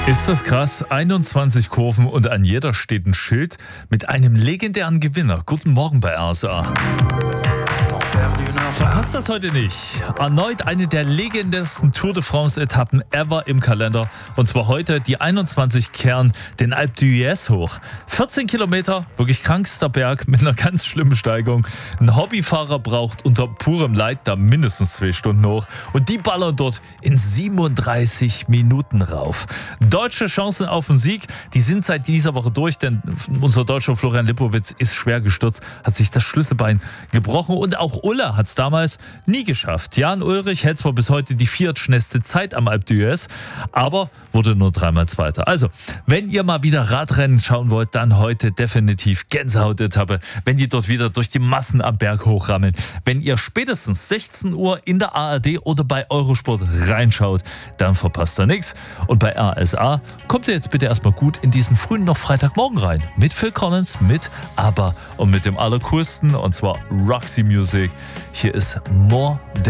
Ist das krass? 21 Kurven und an jeder steht ein Schild mit einem legendären Gewinner. Guten Morgen bei RSA. Verpasst das heute nicht. Erneut eine der legendärsten Tour de France-Etappen ever im Kalender. Und zwar heute die 21 Kern den Alpe d'Huez hoch. 14 Kilometer, wirklich krankster Berg mit einer ganz schlimmen Steigung. Ein Hobbyfahrer braucht unter purem Leid da mindestens 2 Stunden hoch. Und die ballern dort in 37 Minuten rauf. Deutsche Chancen auf den Sieg, die sind seit dieser Woche durch, denn unser Deutscher Florian Lipowitz ist schwer gestürzt, hat sich das Schlüsselbein gebrochen und auch Ulla hat es damals nie geschafft. Jan Ullrich hält zwar bis heute die viertschnellste Zeit am Alpe d'Huez, aber wurde nur 3-mal Zweiter. Also, wenn ihr mal wieder Radrennen schauen wollt, dann heute definitiv Gänsehaut-Etappe, wenn die dort wieder durch die Massen am Berg hochrammeln. Wenn ihr spätestens 16 Uhr in der ARD oder bei Eurosport reinschaut, dann verpasst ihr nichts. Und bei RSA kommt ihr jetzt bitte erstmal gut in diesen frühen noch Freitagmorgen rein. Mit Phil Collins, mit ABBA und mit dem Allercoolsten, und zwar Roxy Music. Hier ist More Than